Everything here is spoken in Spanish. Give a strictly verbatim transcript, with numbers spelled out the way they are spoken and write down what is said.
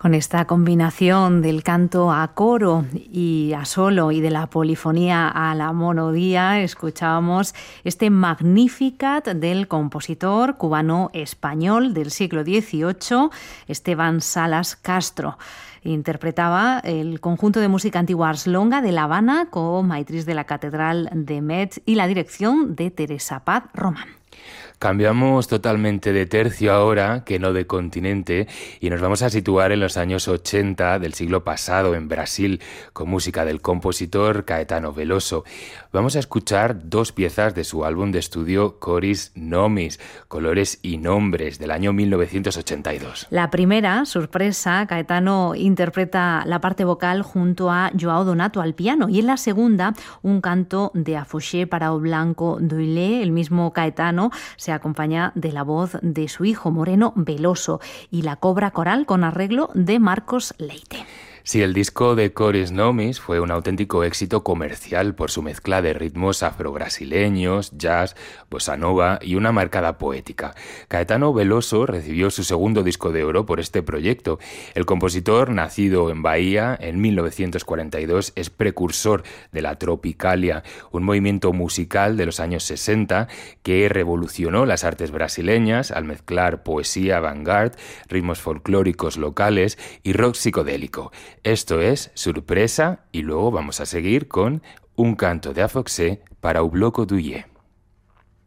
Con esta combinación del canto a coro y a solo y de la polifonía a la monodía, escuchábamos este Magnificat del compositor cubano-español del siglo dieciocho, Esteban Salas Castro. Interpretaba el conjunto de música antigua Ars Longa de La Habana con matriz de la Catedral de Metz y la dirección de Teresa Paz Román. Cambiamos totalmente de tercio ahora, que no de continente, y nos vamos a situar en los años ochenta del siglo pasado en Brasil, con música del compositor Caetano Veloso. Vamos a escuchar dos piezas de su álbum de estudio Cores Nomes, Colores y Nombres, del año mil novecientos ochenta y dos. La primera, sorpresa, Caetano interpreta la parte vocal junto a Joao Donato al piano, y en la segunda, un canto de Afoxé para o Blanco Doilé. El mismo Caetano se acompaña de la voz de su hijo Moreno Veloso y la cobra coral con arreglo de Marcos Leite. Sí, el disco de Cores Nomes fue un auténtico éxito comercial por su mezcla de ritmos afrobrasileños, jazz, bossa nova y una marcada poética. Caetano Veloso recibió su segundo disco de oro por este proyecto. El compositor, nacido en Bahía en mil novecientos cuarenta y dos, es precursor de la Tropicalia, un movimiento musical de los años sesenta que revolucionó las artes brasileñas al mezclar poesía avant-garde, ritmos folclóricos locales y rock psicodélico. Esto es Sorpresa y luego vamos a seguir con un canto de Afoxé para o Bloco Doilé.